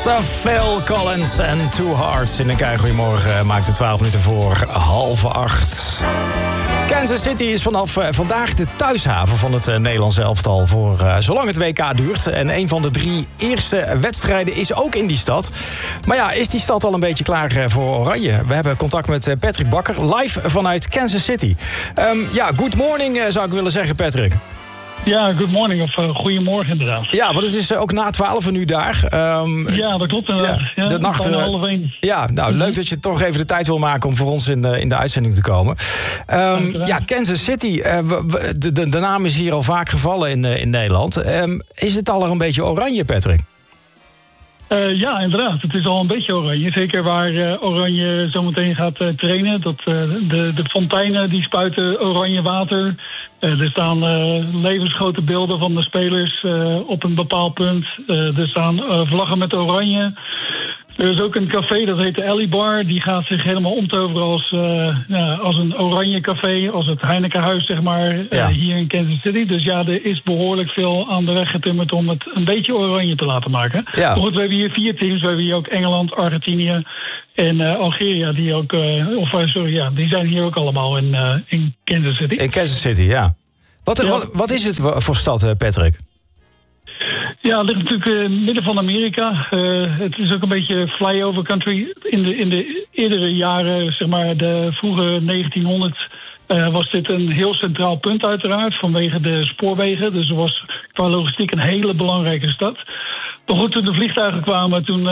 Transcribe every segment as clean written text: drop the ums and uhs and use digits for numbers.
Stuff, Phil Collins en Two Hearts. In een goeiemorgen maakt het 12 minuten voor 7:30. Kansas City is vanaf vandaag de thuishaven van het Nederlands elftal voor zolang het WK duurt. En een van de 3 eerste wedstrijden is ook in die stad. Maar ja, is die stad al een beetje klaar voor Oranje? We hebben contact met Patrick Bakker, live vanuit Kansas City. Good morning zou ik willen zeggen, Patrick. Ja, good morning of goedemorgen inderdaad. Ja, want het is ook na 12 nu daar. Ja, dat klopt inderdaad. Ja, de nacht. Bijna 12:30. Ja, nou leuk dat je toch even de tijd wil maken om voor ons in de uitzending te komen. Kansas City, de naam is hier al vaak gevallen in Nederland. Is het al een beetje oranje, Patrick? Ja, inderdaad. Het is al een beetje oranje. Zeker waar Oranje zometeen gaat trainen. De fonteinen die spuiten oranje water. Er staan levensgrote beelden van de spelers op een bepaald punt. Er staan vlaggen met oranje. Er is ook een café, dat heet de Alley Bar. Die gaat zich helemaal omtoveren als een oranje café. Als het Heinekenhuis, zeg maar, hier in Kansas City. Dus ja, er is behoorlijk veel aan de weg getimmerd om het een beetje oranje te laten maken. Ja. Maar goed, we hebben hier 4 teams. We hebben hier ook Engeland, Argentinië en Algeria. Die zijn hier ook allemaal in Kansas City. In Kansas City, ja. Wat is het voor stad, Patrick? Ja, het ligt natuurlijk in het midden van Amerika. Het is ook een beetje flyover country. In de eerdere jaren, zeg maar de vroege 1900... was dit een heel centraal punt uiteraard, vanwege de spoorwegen. Dus het was qua logistiek een hele belangrijke stad. Maar goed, toen de vliegtuigen kwamen, toen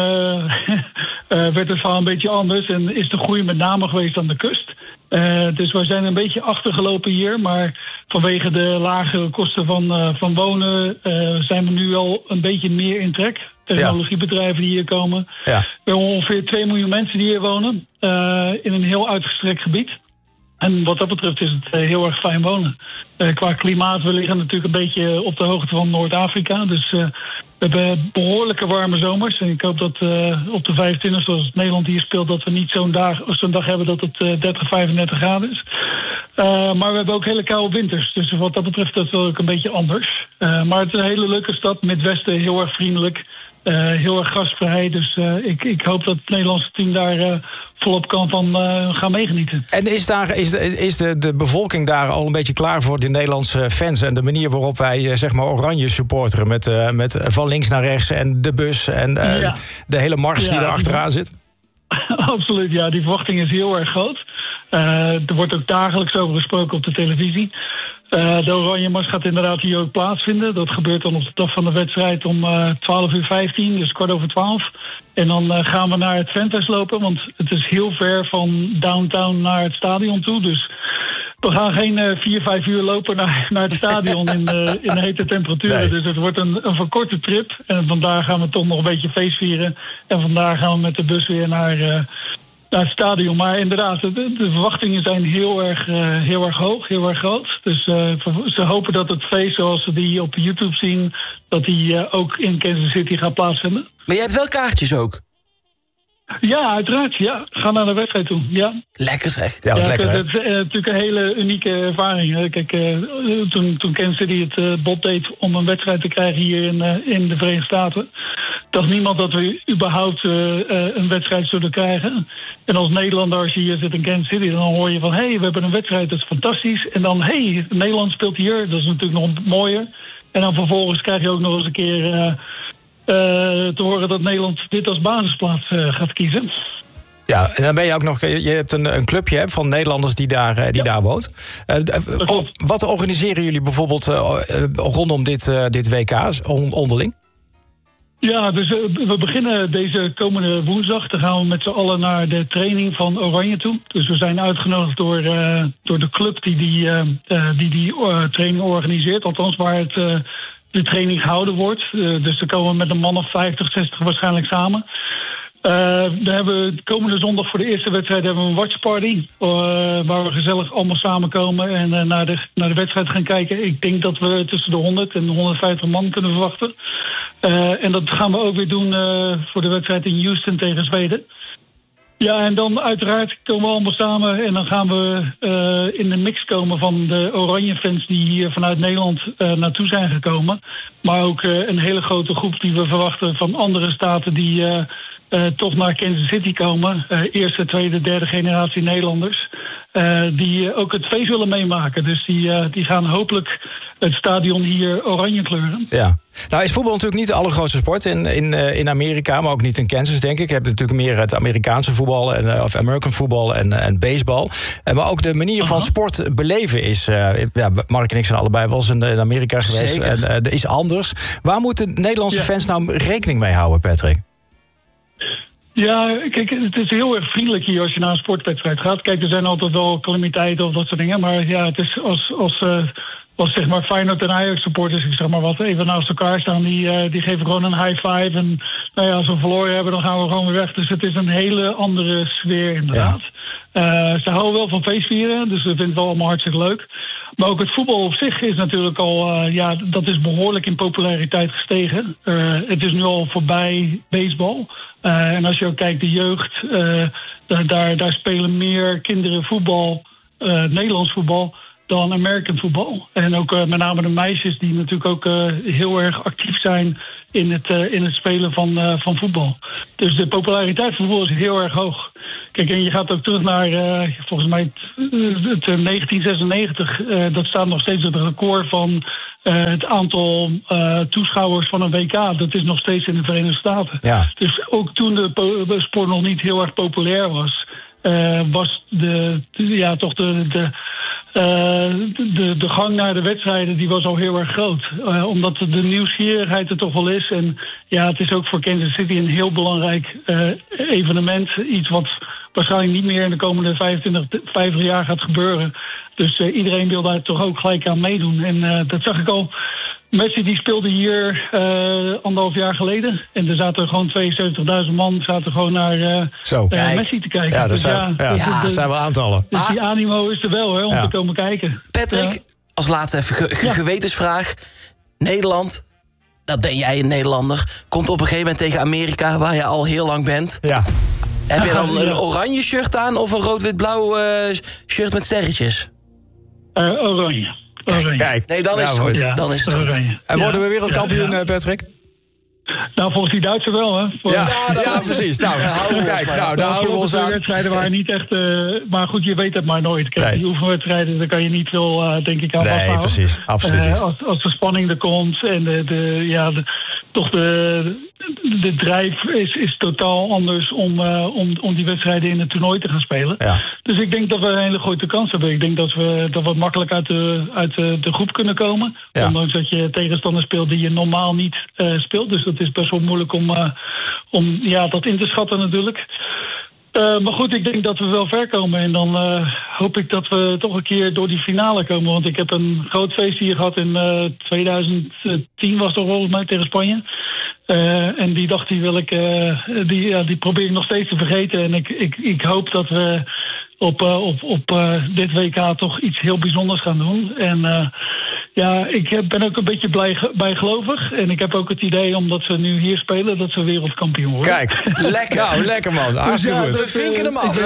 werd het verhaal een beetje anders. En is de groei met name geweest aan de kust. Dus wij zijn een beetje achtergelopen hier. Maar vanwege de lagere kosten van wonen zijn we nu al een beetje meer in trek. Technologiebedrijven die hier komen. Ja. We hebben ongeveer 2 miljoen mensen die hier wonen. In een heel uitgestrekt gebied. En wat dat betreft is het heel erg fijn wonen. Qua klimaat, we liggen natuurlijk een beetje op de hoogte van Noord-Afrika. Dus we hebben behoorlijke warme zomers. En ik hoop dat op de 25, zoals Nederland hier speelt, dat we niet zo'n dag hebben dat het 30, 35 graden is. Maar we hebben ook hele koude winters. Dus wat dat betreft dat is wel ook een beetje anders. Maar het is een hele leuke stad. Midwesten heel erg vriendelijk. Heel erg gastvrij. Dus ik hoop dat het Nederlandse team daar volop kan van gaan meegenieten. En is de bevolking daar al een beetje klaar voor de Nederlandse fans en de manier waarop wij zeg maar oranje supporteren met van links naar rechts en de bus en de hele mars die er achteraan zit? Absoluut, ja. Die verwachting is heel erg groot. Er wordt ook dagelijks over gesproken op de televisie. De Oranje Mars gaat inderdaad hier ook plaatsvinden. Dat gebeurt dan op de dag van de wedstrijd om 12:15, dus 11:15. En dan gaan we naar het Ventas lopen, want het is heel ver van downtown naar het stadion toe. Dus we gaan geen 4-5 uur lopen naar het stadion in de hete temperaturen. Nee. Dus het wordt een verkorte trip. En vandaar gaan we toch nog een beetje feest vieren. En vandaar gaan we met de bus weer naar het stadion. Maar inderdaad, de verwachtingen zijn heel erg hoog, heel erg groot. Dus ze hopen dat het feest zoals ze die op YouTube zien, dat die ook in Kansas City gaat plaatsvinden. Maar je hebt wel kaartjes ook? Ja, uiteraard. Ja. Ga naar de wedstrijd toe. Ja. Lekker zeg. Ja, lekker, het is natuurlijk een hele unieke ervaring. Kijk, toen Kansas City het bod deed om een wedstrijd te krijgen hier in de Verenigde Staten, dacht niemand dat we überhaupt een wedstrijd zullen krijgen. En als Nederlander, als je hier zit in Kansas City, dan hoor je van, we hebben een wedstrijd, dat is fantastisch. En dan, Nederland speelt hier, dat is natuurlijk nog mooier. En dan vervolgens krijg je ook nog eens een keer te horen dat Nederland dit als basisplaats gaat kiezen. Ja, en dan ben je ook nog. Je hebt een clubje van Nederlanders die daar woont. Wat organiseren jullie bijvoorbeeld rondom dit WK onderling? Ja, dus we beginnen deze komende woensdag. Dan gaan we met z'n allen naar de training van Oranje toe. Dus we zijn uitgenodigd door de club die training organiseert. Althans, waar de training gehouden wordt. Dus dan komen we met een man of 50, 60 waarschijnlijk samen. Dan hebben we komende zondag voor de eerste wedstrijd hebben we een watchparty. Waar we gezellig allemaal samenkomen en naar de wedstrijd gaan kijken. Ik denk dat we tussen de 100 en 150 man kunnen verwachten. En dat gaan we ook weer doen voor de wedstrijd in Houston tegen Zweden. Ja, en dan uiteraard komen we allemaal samen en dan gaan we in de mix komen van de Oranje-fans die hier vanuit Nederland naartoe zijn gekomen. Maar ook een hele grote groep die we verwachten van andere staten die toch naar Kansas City komen. Eerste, tweede, derde generatie Nederlanders. Die ook het feest willen meemaken. Dus die gaan hopelijk het stadion hier oranje kleuren. Ja. Nou is voetbal natuurlijk niet de allergrootste sport in Amerika, maar ook niet in Kansas, denk ik. Je hebt natuurlijk meer het Amerikaanse voetbal of American voetbal en baseball. Maar ook de manier van sport beleven is... Mark en ik zijn allebei wel eens in Amerika geweest. En is anders. Waar moeten Nederlandse fans nou rekening mee houden, Patrick? Ja, kijk, het is heel erg vriendelijk hier als je naar een sportwedstrijd gaat. Kijk, er zijn altijd wel calamiteiten of dat soort dingen. Maar ja, het is als zeg maar Feyenoord en Ajax supporters, ik zeg maar wat, even naast elkaar staan, die geven gewoon een high five. En nou ja, als we verloren hebben, dan gaan we gewoon weer weg. Dus het is een hele andere sfeer inderdaad. Ja. Ze houden wel van feestvieren, dus we vinden het wel allemaal hartstikke leuk. Maar ook het voetbal op zich is natuurlijk al, dat is behoorlijk in populariteit gestegen. Het is nu al voorbij baseball. En als je ook kijkt, de jeugd, daar spelen meer kinderen voetbal, Nederlands voetbal, dan American voetbal. En ook met name de meisjes die natuurlijk ook heel erg actief zijn in het spelen van voetbal. Dus de populariteit van voetbal is heel erg hoog. Kijk, en je gaat ook terug naar, volgens mij, het 1996. Dat staat nog steeds het record van het aantal toeschouwers van een WK. Dat is nog steeds in de Verenigde Staten. Ja. Dus ook toen de sport nog niet heel erg populair was, was de gang naar de wedstrijden die was al heel erg groot. Omdat de nieuwsgierigheid er toch wel is. En ja, het is ook voor Kansas City een heel belangrijk evenement. Iets wat waarschijnlijk niet meer in de komende 50 jaar gaat gebeuren. Dus iedereen wil daar toch ook gelijk aan meedoen. En dat zag ik al. Messi die speelde hier 1,5 jaar geleden. En er zaten gewoon 72.000 man gewoon naar Messi te kijken. Ja, dat zijn wel aantallen. Dus die animo is er wel om te komen kijken. Patrick, als laatste even gewetensvraag. Nederland, dat ben jij een Nederlander, komt op een gegeven moment tegen Amerika, waar je al heel lang bent. Ja. Heb je dan een oranje shirt aan of een rood-wit-blauw shirt met sterretjes? Oranje. Kijk. Nee, dan is het goed. Ja, dan is het goed. En worden we wereldkampioen, Patrick? Nou, volgens die Duitsers wel, hè? Ja, precies. Nou, daar houden we ons aan. De wedstrijden waren niet echt... maar goed, je weet het maar nooit. Kijk, die oefenwedstrijden, daar kan je niet veel, denk ik, aan vasthouden. Nee, precies. Absoluut niet. Als de spanning er komt en de drijf is totaal anders om die wedstrijden in het toernooi te gaan spelen. Ja. Dus ik denk dat we een hele grote kans hebben. Ik denk dat we makkelijk uit de groep kunnen komen. Ja. Ondanks dat je tegenstanders speelt die je normaal niet speelt. Dus dat is best wel moeilijk om dat in te schatten natuurlijk. Maar goed, ik denk dat we wel ver komen. En dan hoop ik dat we toch een keer door die finale komen. Want ik heb een groot feest hier gehad in 2010 was toch volgens mij tegen Spanje. En die dag die probeer ik nog steeds te vergeten. En ik hoop dat we op dit WK toch iets heel bijzonders gaan doen. En ik ben ook een beetje bijgelovig. En ik heb ook het idee, omdat ze nu hier spelen, dat ze wereldkampioen worden. Kijk, lekker. Nou, lekker man. Hartstikke goed. We vinken hem af.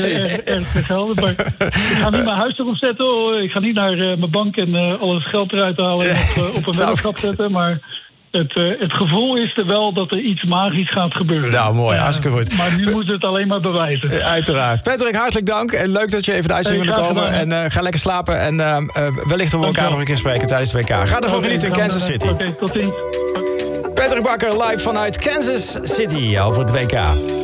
Ik ga niet mijn huis erop zetten. Hoor. Ik ga niet naar mijn bank en al het geld eruit halen en op een weddenschap zetten. Maar het gevoel is er wel dat er iets magisch gaat gebeuren. Nou, mooi. Hartstikke goed. Maar nu moeten we het alleen maar bewijzen. Uiteraard. Patrick, hartelijk dank. En leuk dat je even de uitzending wilde komen. En ga lekker slapen. En wellicht dat we elkaar nog een keer spreken tijdens het WK. Ga ervan genieten in Kansas City. Oké, tot ziens. Patrick Bakker live vanuit Kansas City over het WK.